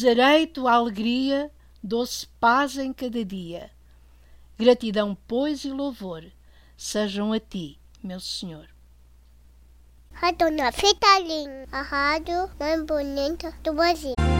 usarei tua alegria, doce paz em cada dia. Gratidão, pois, e louvor sejam a ti, meu Senhor. Rádio Fitalim, a rádio mais bonita do Brasil.